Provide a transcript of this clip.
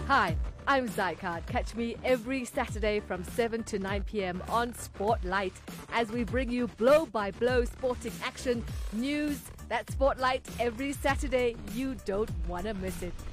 Hi, I'm Zycard. Catch me every Saturday from 7 to 9 p.m. on Spotlight as we bring you blow-by-blow sporting action, news. That's Spotlight every Saturday. You don't want to miss it.